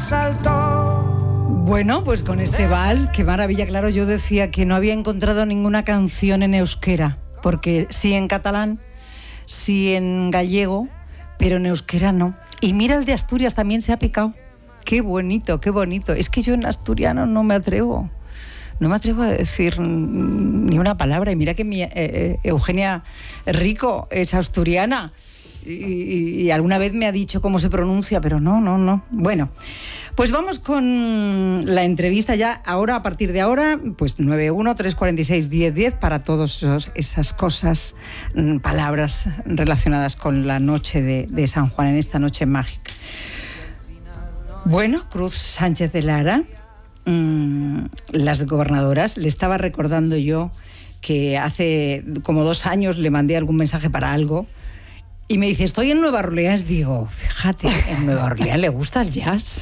saltó. Bueno, pues con este vals, qué maravilla. Claro, yo decía que no había encontrado ninguna canción en euskera, porque sí en catalán, sí en gallego, pero en euskera no. Y mira, el de Asturias también se ha picado. Qué bonito, qué bonito. Es que yo en asturiano no me atrevo a decir ni una palabra. Y mira que mi Eugenia Rico es asturiana y alguna vez me ha dicho cómo se pronuncia, pero no. Bueno, pues vamos con la entrevista ya. Ahora, a partir de ahora, pues 91-346-1010 para todas esas cosas, palabras relacionadas con la noche de San Juan, en esta noche mágica. Bueno, Cruz Sánchez de Lara, las gobernadoras, le estaba recordando yo que hace como 2 años le mandé algún mensaje para algo y me dice, estoy en Nueva Orleans. Digo, fíjate, en Nueva Orleans le gusta el jazz.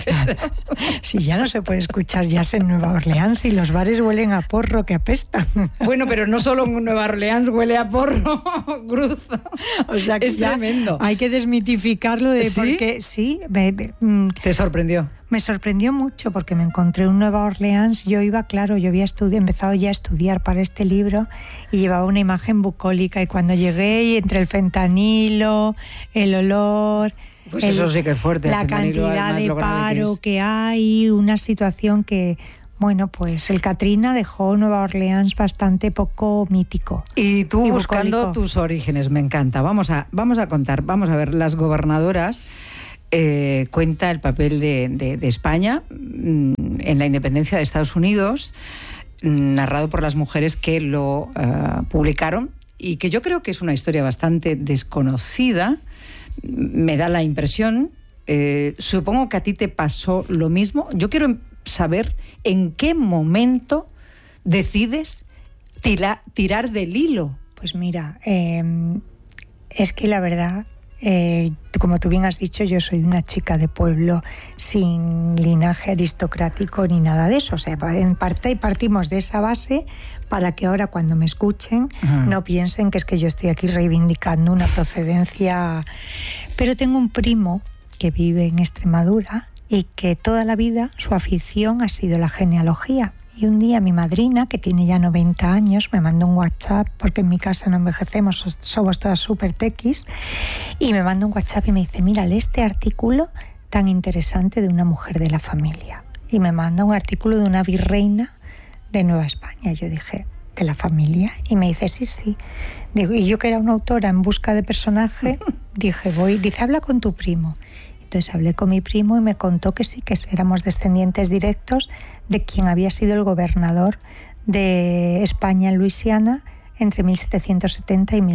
Si ya no se puede escuchar jazz en Nueva Orleans y los bares huelen a porro que apestan. Bueno, pero no solo en Nueva Orleans huele a porro, Cruz. O sea que es tremendo. Hay que desmitificarlo de ¿Sí? porque sí. ¿Te sorprendió? Me sorprendió mucho porque me encontré en Nueva Orleans. Yo había empezado ya a estudiar para este libro y llevaba una imagen bucólica, y cuando llegué y entre el fentanilo, el olor, pues eso sí que es fuerte, la cantidad de paro que hay, una situación que, bueno, pues el Katrina dejó Nueva Orleans bastante poco mítico. Y tú buscando bucólico. Tus orígenes, me encanta. Vamos a contar, vamos a ver, las gobernadoras. Cuenta el papel de España en la independencia de Estados Unidos, narrado por las mujeres que lo publicaron, y que yo creo que es una historia bastante desconocida, me da la impresión. Supongo que a ti te pasó lo mismo. Yo quiero saber en qué momento decides tirar del hilo. Pues mira, es que la verdad, como tú bien has dicho, yo soy una chica de pueblo sin linaje aristocrático ni nada de eso. O sea, en parte partimos de esa base para que ahora, cuando me escuchen, no piensen que es que yo estoy aquí reivindicando una procedencia. Pero tengo un primo que vive en Extremadura y que toda la vida su afición ha sido la genealogía. Y un día mi madrina, que tiene ya 90 años, me mandó un WhatsApp, porque en mi casa no envejecemos, somos todas súper tequis, y me mandó un WhatsApp y me dice, mira, lee este artículo tan interesante de una mujer de la familia. Y me manda un artículo de una virreina de Nueva España. Yo dije, ¿de la familia? Y me dice, sí. Digo, y yo, que era una autora en busca de personaje, dije, dice, habla con tu primo. Entonces hablé con mi primo y me contó que sí, que éramos descendientes directos de quien había sido el gobernador de España en Luisiana entre 1770 y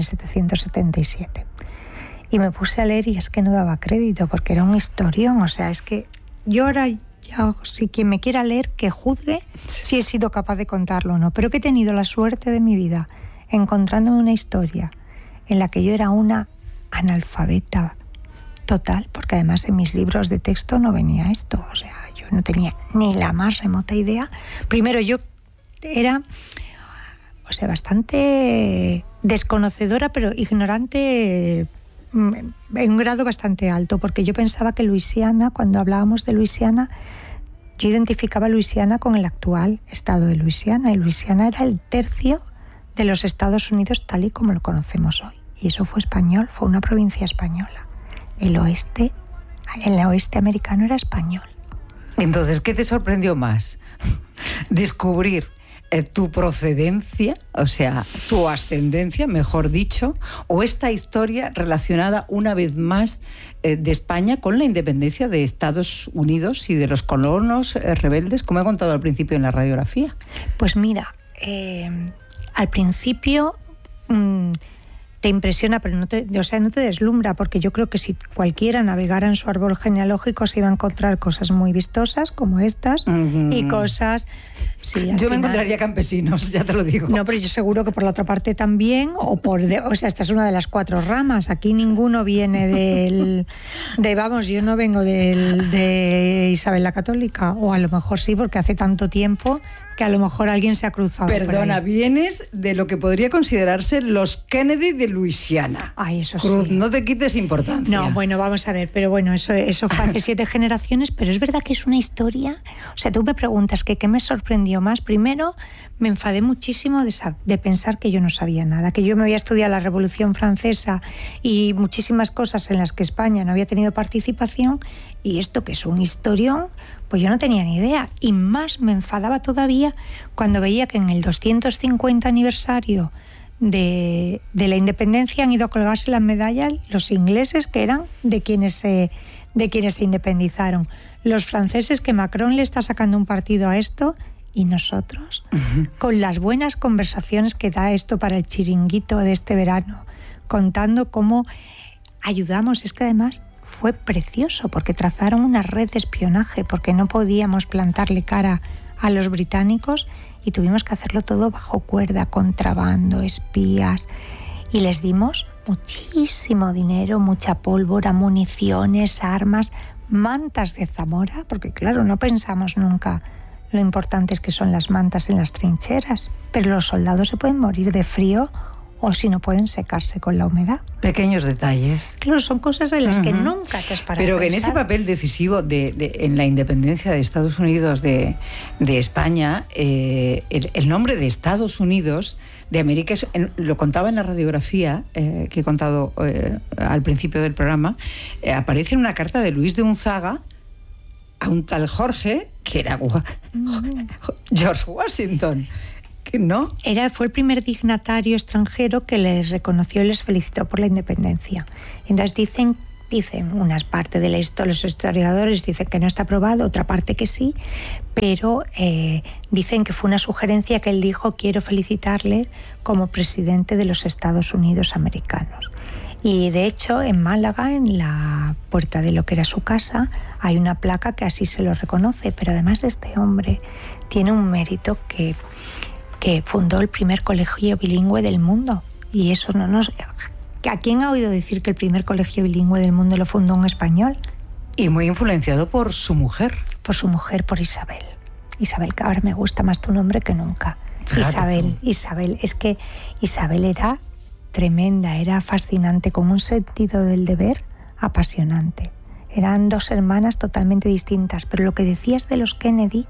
1777. Y me puse a leer y es que no daba crédito, porque era un historión. O sea, es que yo ahora, ya, si quien me quiera leer, que juzgue si he sido capaz de contarlo o no. Pero que he tenido la suerte de mi vida encontrándome una historia en la que yo era una analfabeta total, porque además en mis libros de texto no venía esto. O sea, yo no tenía ni la más remota idea. Primero, yo era, o sea, bastante desconocedora, pero ignorante en un grado bastante alto, porque yo pensaba que Luisiana, cuando hablábamos de Luisiana, yo identificaba Luisiana con el actual estado de Luisiana, y Luisiana era el tercio de los Estados Unidos tal y como lo conocemos hoy. Y eso fue español, fue una provincia española. El oeste americano era español. Entonces, ¿qué te sorprendió más? ¿Descubrir tu procedencia, o sea, tu ascendencia, mejor dicho, o esta historia relacionada una vez más de España con la independencia de Estados Unidos y de los colonos rebeldes, como he contado al principio en la radiografía? Pues mira, al principio te impresiona, pero no te deslumbra, porque yo creo que si cualquiera navegara en su árbol genealógico se iba a encontrar cosas muy vistosas como estas y cosas... Sí, yo me encontraría campesinos, ya te lo digo. No, pero yo seguro que por la otra parte también, o sea, esta es una de las 4 ramas. Aquí ninguno viene yo no vengo de Isabel la Católica, o a lo mejor sí, porque hace tanto tiempo que a lo mejor alguien se ha cruzado. Perdona, vienes de lo que podría considerarse los Kennedy de Luisiana. Ay, eso Cruz, sí. no te quites importancia. No, bueno, vamos a ver, pero bueno, eso fue hace 7 generaciones, pero es verdad que es una historia. O sea, tú me preguntas que qué me sorprendió más. Primero, me enfadé muchísimo de pensar que yo no sabía nada, que yo me había estudiado la Revolución Francesa y muchísimas cosas en las que España no había tenido participación, y esto que es un historión, pues yo no tenía ni idea. Y más me enfadaba todavía cuando veía que en el 250 aniversario de la independencia han ido a colgarse las medallas los ingleses, que eran de quienes se independizaron, los franceses, que Macron le está sacando un partido a esto, y nosotros, con las buenas conversaciones que da esto para el chiringuito de este verano, contando cómo ayudamos. Es que además fue precioso, porque trazaron una red de espionaje, porque no podíamos plantarle cara a los británicos y tuvimos que hacerlo todo bajo cuerda, contrabando, espías, y les dimos muchísimo dinero, mucha pólvora, municiones, armas, mantas de Zamora, porque claro, no pensamos nunca lo importantes que son las mantas en las trincheras, pero los soldados se pueden morir de frío o si no pueden secarse con la humedad. Pequeños detalles. Claro, son cosas en las que nunca te has parado. Pero que en ese papel decisivo en la independencia de Estados Unidos de España, el nombre de Estados Unidos de América, lo contaba en la radiografía que he contado al principio del programa, aparece en una carta de Luis de Unzaga a un tal Jorge, que era George Washington. ¿No? Fue el primer dignatario extranjero que les reconoció y les felicitó por la independencia. Entonces dicen unas partes de la historia, los historiadores dicen que no está probado, otra parte que sí, pero dicen que fue una sugerencia que él dijo: quiero felicitarle como presidente de los Estados Unidos americanos. Y de hecho en Málaga, en la puerta de lo que era su casa, hay una placa que así se lo reconoce. Pero además este hombre tiene un mérito que fundó el primer colegio bilingüe del mundo. Y eso no nos... ¿A quién ha oído decir que el primer colegio bilingüe del mundo lo fundó un español? Y muy influenciado por su mujer. Por su mujer, por Isabel. Isabel, que ahora me gusta más tu nombre que nunca. Isabel. Es que Isabel era tremenda, era fascinante, con un sentido del deber apasionante. Eran 2 hermanas totalmente distintas. Pero lo que decías de los Kennedy,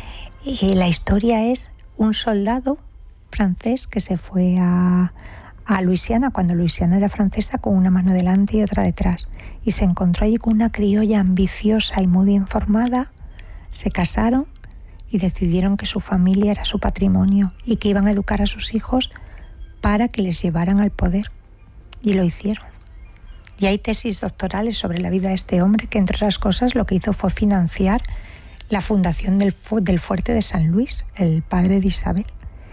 la historia es un soldado francés que se fue a Luisiana, cuando Luisiana era francesa, con una mano delante y otra detrás, y se encontró allí con una criolla ambiciosa y muy bien formada. Se casaron y decidieron que su familia era su patrimonio y que iban a educar a sus hijos para que les llevaran al poder, y lo hicieron. Y hay tesis doctorales sobre la vida de este hombre, que entre otras cosas lo que hizo fue financiar la fundación del fuerte de San Luis, el padre de Isabel.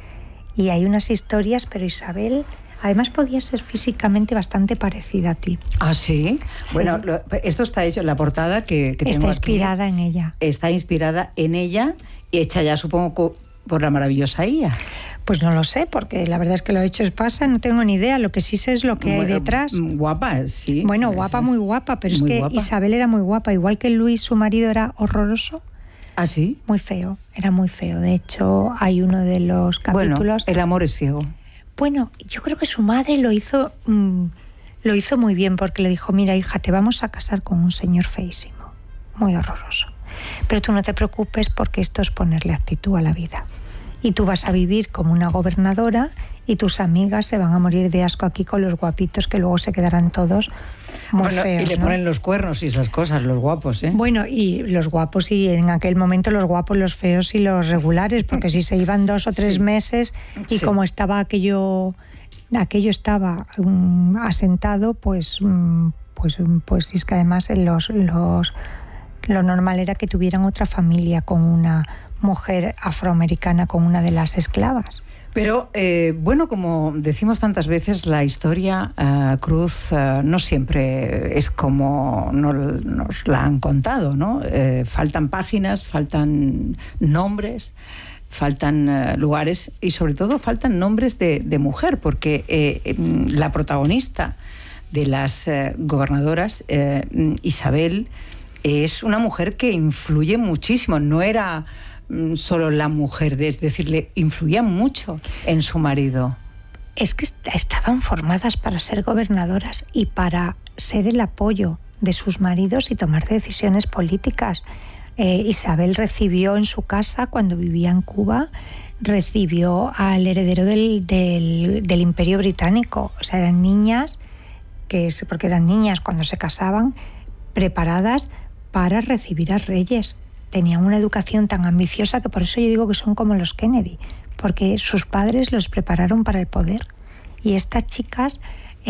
Y hay unas historias, pero Isabel además podía ser físicamente bastante parecida a ti. ¿Ah, sí? Sí. Bueno, esto está hecho en la portada que tengo aquí. Está inspirada en ella. Está inspirada en ella y hecha ya, supongo, por la maravillosa Ia. Pues no lo sé, porque la verdad es que lo hecho es pasa, no tengo ni idea. Lo que sí sé es lo que hay detrás. Guapa, sí. Bueno, guapa, muy guapa, pero muy es que guapa. Isabel era muy guapa, igual que Luis, su marido, era horroroso. ¿Ah, sí? Muy feo, era muy feo. De hecho, hay uno de los capítulos... Bueno, el amor es ciego. Bueno, yo creo que su madre lo hizo muy bien, porque le dijo: mira, hija, te vamos a casar con un señor feísimo, muy horroroso. Pero tú no te preocupes, porque esto es ponerle actitud a la vida. Y tú vas a vivir como una gobernadora y tus amigas se van a morir de asco aquí con los guapitos, que luego se quedarán todos muy feos. Y le ponen los cuernos y esas cosas, los guapos, ¿eh? Bueno, y los guapos, y en aquel momento los guapos, los feos y los regulares, porque si se iban 2 o 3 meses y como estaba aquello estaba asentado, pues es que además lo normal era que tuvieran otra familia con una mujer afroamericana, con una de las esclavas. Pero, bueno, como decimos tantas veces, la historia, Cruz, no siempre es como nos la han contado, ¿no? Faltan páginas, faltan nombres, faltan lugares y sobre todo faltan nombres de mujer, porque la protagonista de las gobernadoras, Isabel, es una mujer que influye muchísimo. No era solo la mujer, es decir, le influía mucho en su marido. Es que estaban formadas para ser gobernadoras y para ser el apoyo de sus maridos y tomar decisiones políticas. Isabel recibió en su casa, cuando vivía en Cuba, recibió al heredero del Imperio Británico. O sea, eran niñas, porque eran niñas cuando se casaban, preparadas para recibir a reyes. Tenían una educación tan ambiciosa que por eso yo digo que son como los Kennedy, porque sus padres los prepararon para el poder. Y estas chicas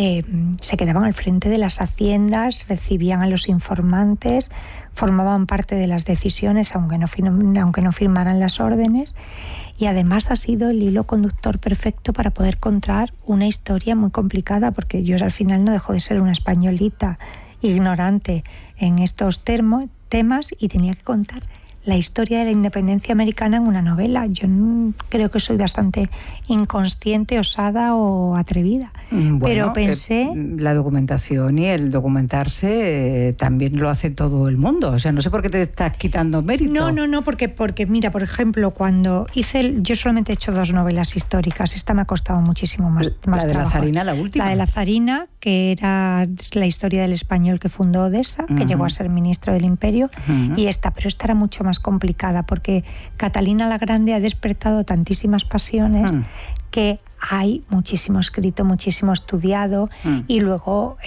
se quedaban al frente de las haciendas, recibían a los informantes, formaban parte de las decisiones, aunque no firmaran las órdenes. Y además ha sido el hilo conductor perfecto para poder contar una historia muy complicada, porque yo al final no dejo de ser una españolita ignorante en estos temas y tenía que contar la historia de la independencia americana en una novela. Yo creo que soy bastante inconsciente, osada o atrevida. Bueno, pero pensé... la documentación y el documentarse también lo hace todo el mundo. O sea, no sé por qué te estás quitando mérito. No, porque mira, por ejemplo, cuando yo solamente he hecho 2 novelas históricas. Esta me ha costado muchísimo más La de trabajo. la zarina, la última. La de la zarina, que era la historia del español que fundó Odessa, que llegó a ser ministro del Imperio, y pero esta era mucho más complicada, porque Catalina la Grande ha despertado tantísimas pasiones que hay muchísimo escrito, muchísimo estudiado, y luego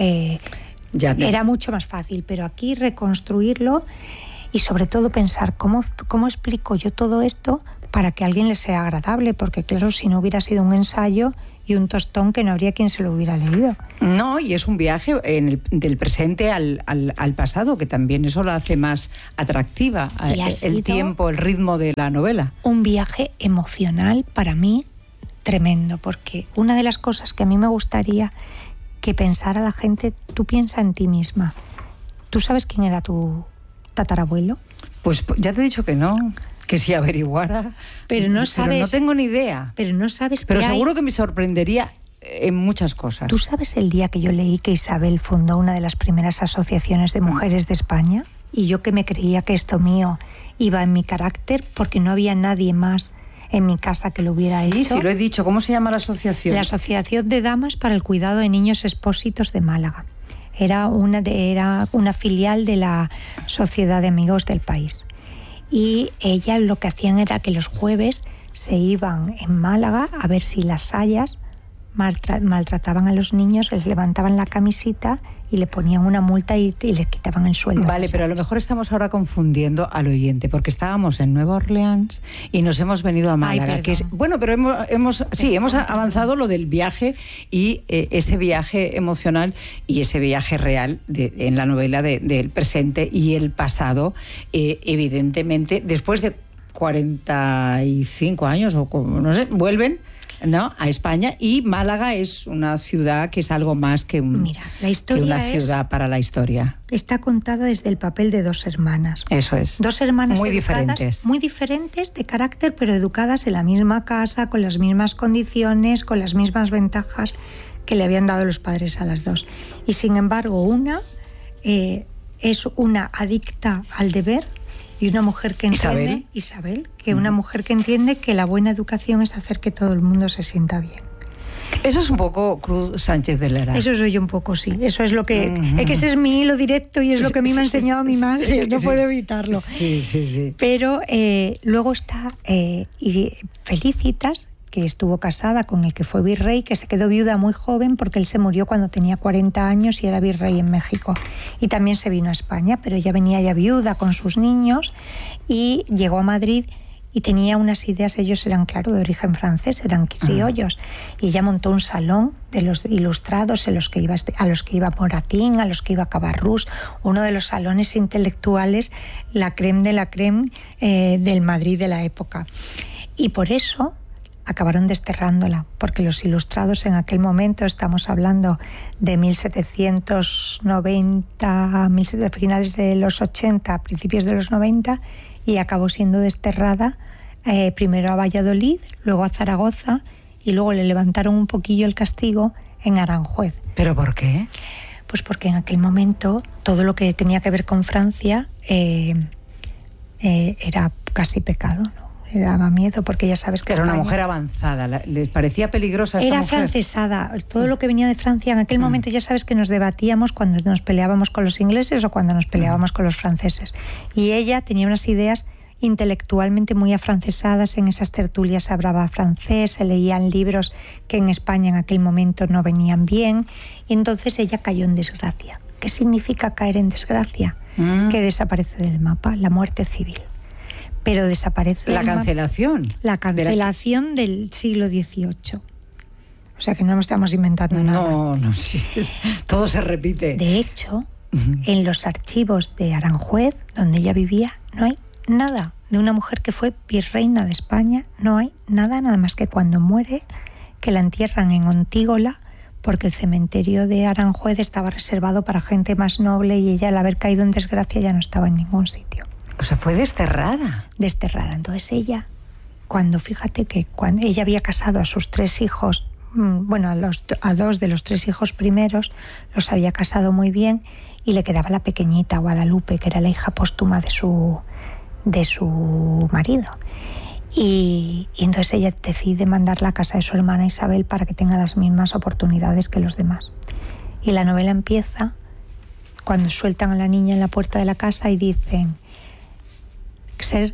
era mucho más fácil. Pero aquí reconstruirlo y sobre todo pensar cómo explico yo todo esto para que a alguien le sea agradable, porque claro, si no hubiera sido un ensayo y un tostón que no habría quien se lo hubiera leído. No, y es un viaje del presente al pasado, que también eso lo hace más atractiva, el tiempo, el ritmo de la novela. Un viaje emocional para mí tremendo, porque una de las cosas que a mí me gustaría que pensara la gente, tú piensa en ti misma. ¿Tú sabes quién era tu tatarabuelo? Pues ya te he dicho que no. Que si averiguara, pero no tengo ni idea. Pero no sabes. Pero seguro que me sorprendería en muchas cosas. ¿Tú sabes el día que yo leí que Isabel fundó una de las primeras asociaciones de mujeres de España? Y yo, que me creía que esto mío iba en mi carácter, porque no había nadie más en mi casa que lo hubiera hecho. Sí, lo he dicho. ¿Cómo se llama la asociación? La Asociación de Damas para el Cuidado de Niños Expósitos de Málaga. Era una filial de la Sociedad de Amigos del País. Y ellas lo que hacían era que los jueves se iban en Málaga a ver si las sayas maltrataban a los niños, les levantaban la camisita y le ponían una multa y les quitaban el sueldo. Vale, pero a lo mejor estamos ahora confundiendo al oyente, porque estábamos en Nueva Orleans y nos hemos venido a Málaga. Pero hemos avanzado lo del viaje y ese viaje emocional y ese viaje real en la novela del presente y el pasado, evidentemente, después de 45 años o no sé, vuelven, ¿no?, a España, y Málaga es una ciudad que es algo más que una ciudad para la historia. Está contada desde el papel de 2 hermanas. Eso es. 2 hermanas muy diferentes de carácter, pero educadas en la misma casa, con las mismas condiciones, con las mismas ventajas que le habían dado los padres a las 2. Y sin embargo, una es una adicta al deber, y una mujer que entiende, Isabel, una mujer que entiende que la buena educación es hacer que todo el mundo se sienta bien. Eso es un poco Cruz Sánchez de Lara. Eso soy yo un poco, sí. Eso es lo que... Es que ese es mi hilo directo y es lo que a mí me ha enseñado mi madre. No puedo evitarlo. Sí. Pero luego está Felicitas, que estuvo casada con el que fue virrey, que se quedó viuda muy joven porque él se murió cuando tenía 40 años y era virrey en México. Y también se vino a España, pero ella venía ya viuda con sus niños y llegó a Madrid y tenía unas ideas, ellos eran, claro, de origen francés, eran criollos. Y ella montó un salón de los ilustrados a los que iba Moratín, a los que iba Cabarrús, uno de los salones intelectuales, la crème de la crème del Madrid de la época. Y por eso acabaron desterrándola, porque los ilustrados en aquel momento, estamos hablando de 1790, finales de los 80, principios de los 90, y acabó siendo desterrada primero a Valladolid, luego a Zaragoza, y luego le levantaron un poquillo el castigo en Aranjuez. ¿Pero por qué? Pues porque en aquel momento todo lo que tenía que ver con Francia era casi pecado, ¿no? le daba miedo, porque ya sabes que era España... una mujer avanzada. ¿Les parecía peligrosa esta Era mujer? francesada. Todo lo que venía de Francia, en aquel momento ya sabes que nos debatíamos cuando nos peleábamos con los ingleses o cuando nos peleábamos con los franceses. Y ella tenía unas ideas intelectualmente muy afrancesadas. En esas tertulias se hablaba francés, se leían libros que en España en aquel momento no venían bien, y entonces ella cayó en desgracia. ¿Qué significa caer en desgracia? Que desaparece del mapa, la muerte civil. Pero desaparece la cancelación. La cancelación del siglo XVIII. O sea que no nos estamos inventando nada. No, sí. Todo se repite. De hecho, en los archivos de Aranjuez, donde ella vivía, no hay nada de una mujer que fue virreina de España. No hay nada más que cuando muere, que la entierran en Ontígola, porque el cementerio de Aranjuez estaba reservado para gente más noble y ella, al haber caído en desgracia, ya no estaba en ningún sitio. O sea, fue desterrada. Desterrada. Entonces ella, fíjate que cuando ella había casado a sus 3 hijos, a 2 de los 3 hijos primeros, los había casado muy bien, y le quedaba la pequeñita Guadalupe, que era la hija póstuma de su marido. Y entonces ella decide mandarla a casa de su hermana Isabel para que tenga las mismas oportunidades que los demás. Y la novela empieza cuando sueltan a la niña en la puerta de la casa y dicen: ser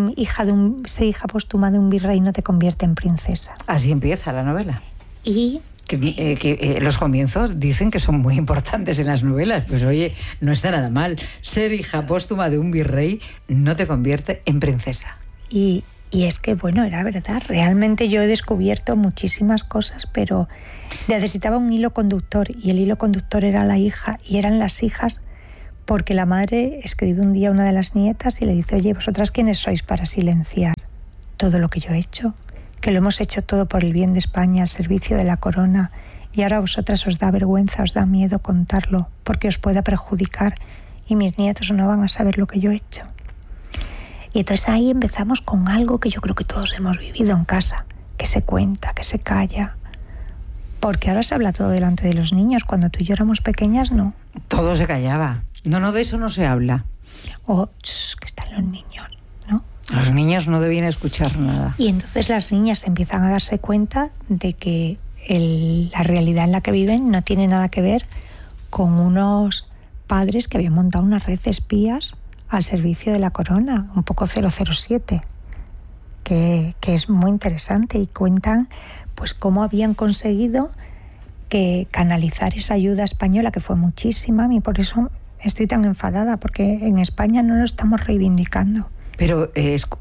hija póstuma de un virrey no te convierte en princesa. Así empieza la novela. Y que los comienzos dicen que son muy importantes en las novelas. Pues oye, no está nada mal. Ser hija póstuma de un virrey no te convierte en princesa. Y es que, bueno, era verdad. Realmente yo he descubierto muchísimas cosas, pero necesitaba un hilo conductor, y el hilo conductor era la hija, y eran las hijas, porque la madre escribe un día a una de las nietas y le dice: oye, ¿vosotras quiénes sois para silenciar todo lo que yo he hecho? Que lo hemos hecho todo por el bien de España, al servicio de la corona, y ahora a vosotras os da vergüenza, os da miedo contarlo, porque os pueda perjudicar, y mis nietos no van a saber lo que yo he hecho. Y entonces ahí empezamos con algo que yo creo que todos hemos vivido en casa, que se cuenta, que se calla, porque ahora se habla todo delante de los niños. Cuando tú y yo éramos pequeñas, no. Todo se callaba. No, de eso no se habla. Que están los niños, ¿no? Los niños no debían escuchar nada. Y entonces las niñas empiezan a darse cuenta de que la realidad en la que viven no tiene nada que ver con unos padres que habían montado una red de espías al servicio de la corona, un poco 007, que es muy interesante, y cuentan pues cómo habían conseguido que canalizar esa ayuda española, que fue muchísima, y por eso estoy tan enfadada, porque en España no lo estamos reivindicando. Pero,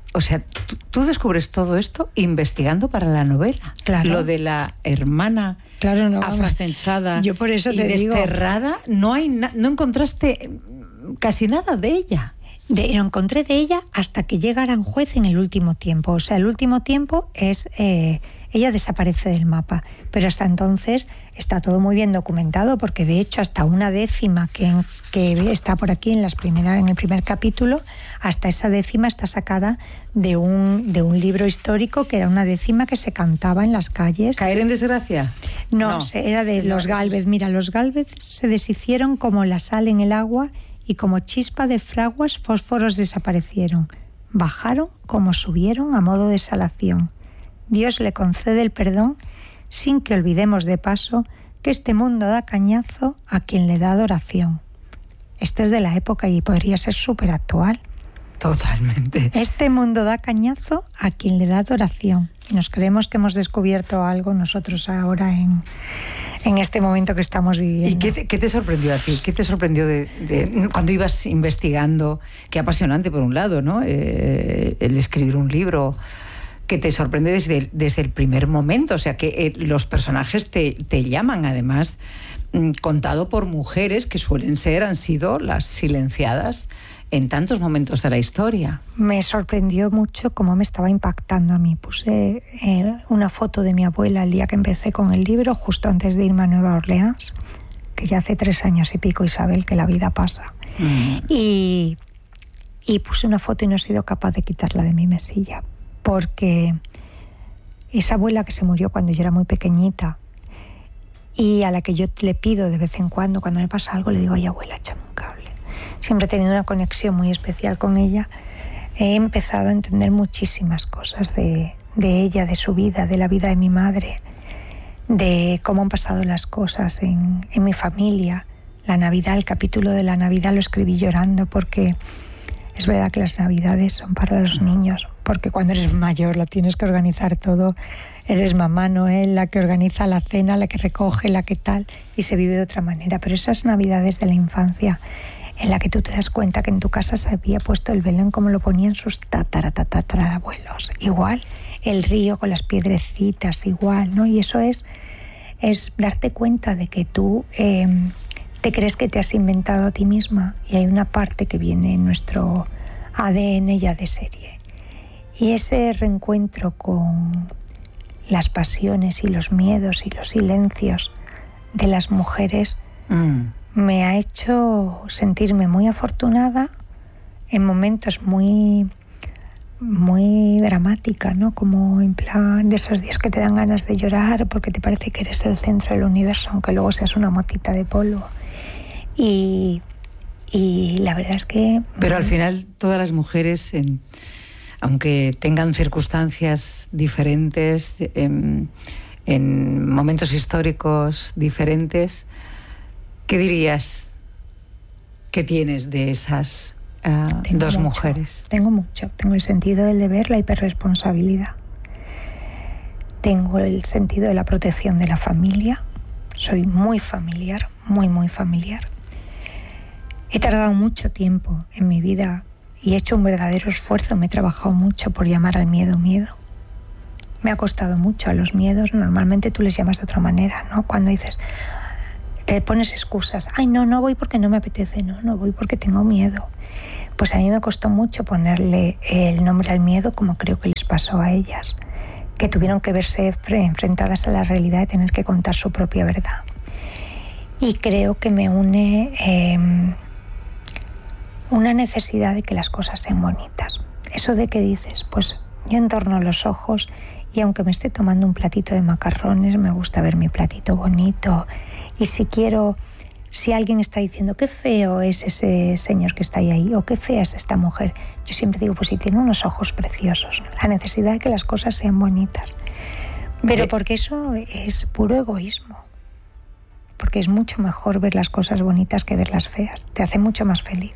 tú descubres todo esto investigando para la novela. Claro. Lo de la hermana, claro, no, afrancensada, yo por eso te desterrada, no encontraste casi nada de ella. Lo encontré de ella hasta que llega Aranjuez en el último tiempo. O sea, el último tiempo es... ella desaparece del mapa, pero hasta entonces está todo muy bien documentado, porque de hecho hasta una décima que está por aquí en el primer capítulo, hasta esa décima está sacada de un libro histórico, que era una décima que se cantaba en las calles. ¿Caer en desgracia? No. Era de los Gálvez. Mira, los Gálvez se deshicieron como la sal en el agua, y como chispa de fraguas fósforos desaparecieron. Bajaron como subieron a modo de salación. Dios le concede el perdón, sin que olvidemos de paso que este mundo da cañazo a quien le da adoración. Esto es de la época y podría ser súper actual. Totalmente. Este mundo da cañazo a quien le da adoración. Y nos creemos que hemos descubierto algo nosotros ahora en este momento que estamos viviendo. ¿Y qué te sorprendió a ti? ¿Qué te sorprendió de cuando ibas investigando? Qué apasionante, por un lado, ¿no? El escribir un libro que te sorprende desde el primer momento. O sea, que los personajes te llaman, además, contado por mujeres que han sido las silenciadas en tantos momentos de la historia. Me sorprendió mucho cómo me estaba impactando a mí. Puse una foto de mi abuela el día que empecé con el libro, justo antes de irme a Nueva Orleans, que ya hace 3 años y pico, Isabel, que la vida pasa. Y puse una foto y no he sido capaz de quitarla de mi mesilla, porque esa abuela que se murió cuando yo era muy pequeñita, y a la que yo le pido de vez en cuando me pasa algo, le digo: ay, abuela, échame un cable. Siempre he tenido una conexión muy especial con ella. he empezado a entender muchísimas cosas de ella, de su vida, de la vida de mi madre, de cómo han pasado las cosas en mi familia. La Navidad, el capítulo de la Navidad lo escribí llorando porque es verdad que las Navidades son para los niños, porque cuando eres mayor lo tienes que organizar todo. Eres mamá Noel, la que organiza la cena, la que recoge, la que tal, y se vive de otra manera. Pero esas Navidades de la infancia, en la que tú te das cuenta que en tu casa se había puesto el Belén como lo ponían sus tatarabuelos, igual, el río con las piedrecitas, igual, ¿no? Y eso es darte cuenta de que tú te crees que te has inventado a ti misma, y hay una parte que viene en nuestro ADN ya de serie. Y ese reencuentro con las pasiones y los miedos y los silencios de las mujeres me ha hecho sentirme muy afortunada en momentos muy, muy dramática, ¿no? Como en plan de esos días que te dan ganas de llorar porque te parece que eres el centro del universo, aunque luego seas una motita de polvo. Y la verdad es que... Pero al final todas las mujeres, aunque tengan circunstancias diferentes, en momentos históricos diferentes, ¿qué dirías que tienes de esas dos mujeres? Tengo mucho. Tengo el sentido del deber, la hiperresponsabilidad. Tengo el sentido de la protección de la familia. Soy muy familiar, muy, muy familiar. He tardado mucho tiempo en mi vida y he hecho un verdadero esfuerzo. Me he trabajado mucho por llamar al miedo miedo. Me ha costado mucho a los miedos. Normalmente tú les llamas de otra manera, ¿no? Cuando dices, te pones excusas. Ay, no voy porque no me apetece. No voy porque tengo miedo. Pues a mí me costó mucho ponerle el nombre al miedo, como creo que les pasó a ellas, que tuvieron que verse enfrentadas a la realidad de tener que contar su propia verdad. Y creo que me une una necesidad de que las cosas sean bonitas. Eso de que dices, pues yo entorno los ojos y aunque me esté tomando un platito de macarrones, me gusta ver mi platito bonito. Y si alguien está diciendo qué feo es ese señor que está ahí o qué fea es esta mujer, yo siempre digo, pues si tiene unos ojos preciosos. La necesidad de que las cosas sean bonitas. Pero porque eso es puro egoísmo. Porque es mucho mejor ver las cosas bonitas que verlas feas. Te hace mucho más feliz.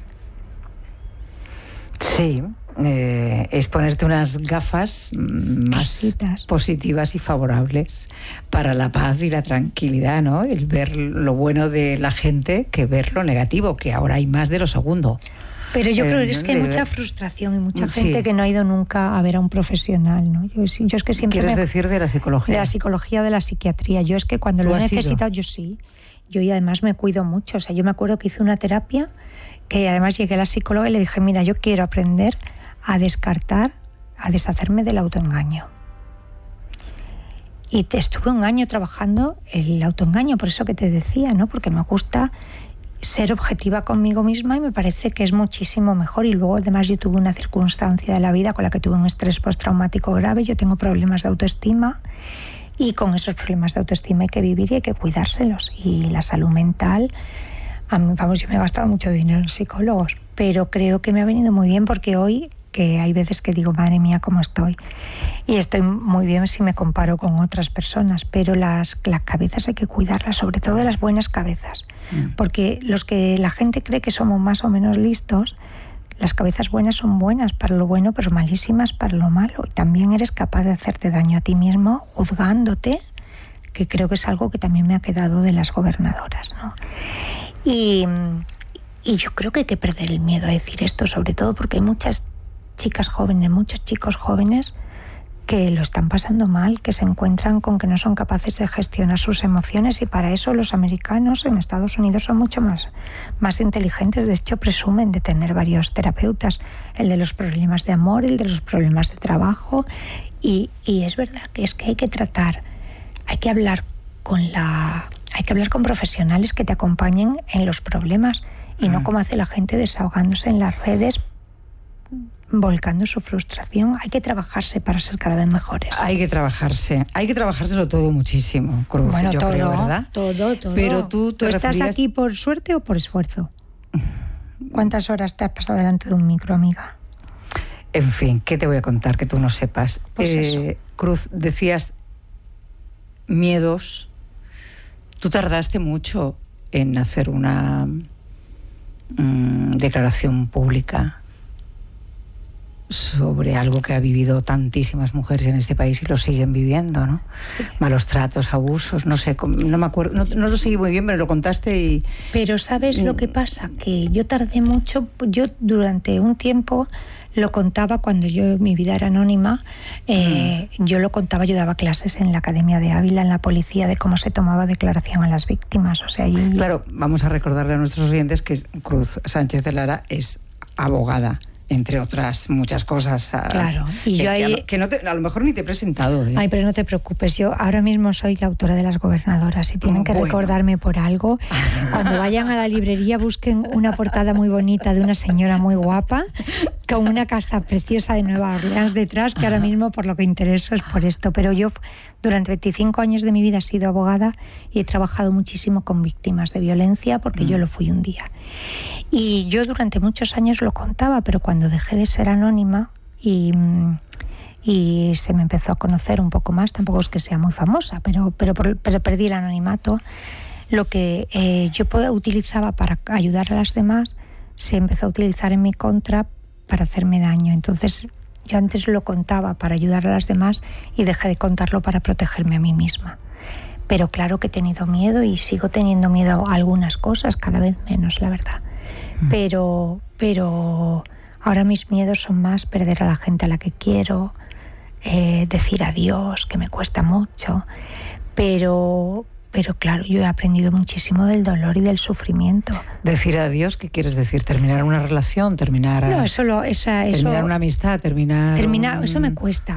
Sí, es ponerte unas gafas más positivas y favorables para la paz y la tranquilidad, ¿no? El ver lo bueno de la gente que ver lo negativo, que ahora hay más de lo segundo. Pero yo creo que es que hay mucha frustración y mucha gente que no ha ido nunca a ver a un profesional, ¿no? Yo es que siempre ¿Quieres decir de la psicología? De la psicología o de la psiquiatría. Yo es que cuando lo he necesitado, yo sí. Yo y además me cuido mucho. O sea, yo me acuerdo que hice una terapia que además llegué a la psicóloga y le dije, mira, yo quiero aprender a descartar, a deshacerme del autoengaño. Y estuve un año trabajando el autoengaño, por eso que te decía, ¿no? Porque me gusta ser objetiva conmigo misma y me parece que es muchísimo mejor. Y luego además yo tuve una circunstancia de la vida con la que tuve un estrés postraumático grave, yo tengo problemas de autoestima y con esos problemas de autoestima hay que vivir y hay que cuidárselos. Y la salud mental, yo me he gastado mucho dinero en psicólogos, pero creo que me ha venido muy bien porque hoy, que hay veces que digo, madre mía, cómo estoy. Y estoy muy bien si me comparo con otras personas, pero las cabezas hay que cuidarlas, sobre todo las buenas cabezas. Porque la gente cree que somos más o menos listos, las cabezas buenas son buenas para lo bueno, pero malísimas para lo malo. Y también eres capaz de hacerte daño a ti mismo juzgándote, que creo que es algo que también me ha quedado de las gobernadoras, ¿no? Y yo creo que hay que perder el miedo a decir esto, sobre todo porque hay muchas chicas jóvenes, muchos chicos jóvenes que lo están pasando mal, que se encuentran con que no son capaces de gestionar sus emociones, y para eso los americanos en Estados Unidos son mucho más inteligentes. De hecho, presumen de tener varios terapeutas, el de los problemas de amor, el de los problemas de trabajo, y es verdad que es que hay que tratar, hay que hablar con profesionales que te acompañen en los problemas y no como hace la gente desahogándose en las redes, volcando su frustración. Hay que trabajarse para ser cada vez mejores. Hay que trabajárselo todo muchísimo, Cruz. Bueno, yo todo, creo, ¿verdad? Todo. Pero tú estás aquí por suerte o por esfuerzo. ¿Cuántas horas te has pasado delante de un micro, amiga? En fin, ¿qué te voy a contar que tú no sepas? Pues eso. Cruz, decías miedos. Tú tardaste mucho en hacer una declaración pública sobre algo que ha vivido tantísimas mujeres en este país y lo siguen viviendo, ¿no? Sí. Malos tratos, abusos, no sé, no me acuerdo, no lo seguí muy bien, pero lo contaste y... Pero ¿sabes lo que pasa? Que yo tardé mucho, yo durante un tiempo lo contaba cuando mi vida era anónima, yo lo contaba, yo daba clases en la Academia de Ávila, en la policía, de cómo se tomaba declaración a las víctimas, o sea... Claro, vamos a recordarle a nuestros oyentes que Cruz Sánchez de Lara es abogada, entre otras muchas cosas. Claro, y yo ahí... a lo mejor ni te he presentado. Ay, pero no te preocupes, yo ahora mismo soy la autora de Las Gobernadoras y tienen que recordarme por algo. Cuando vayan a la librería busquen una portada muy bonita de una señora muy guapa con una casa preciosa de Nueva Orleans detrás, que ahora mismo por lo que intereso es por esto. Pero yo durante 25 años de mi vida he sido abogada y he trabajado muchísimo con víctimas de violencia porque yo lo fui un día. Y yo durante muchos años lo contaba, pero cuando dejé de ser anónima y se me empezó a conocer un poco más, tampoco es que sea muy famosa, pero perdí el anonimato, lo que yo utilizaba para ayudar a las demás se empezó a utilizar en mi contra para hacerme daño. Entonces yo antes lo contaba para ayudar a las demás y dejé de contarlo para protegerme a mí misma. Pero claro que he tenido miedo y sigo teniendo miedo a algunas cosas, cada vez menos, la verdad. Pero ahora mis miedos son más perder a la gente a la que quiero, decir adiós, que me cuesta mucho, pero claro, yo he aprendido muchísimo del dolor y del sufrimiento. Decir adiós, ¿qué quieres decir? ¿Terminar una relación? ¿Terminar No, terminar una amistad? ¿Terminar eso me cuesta.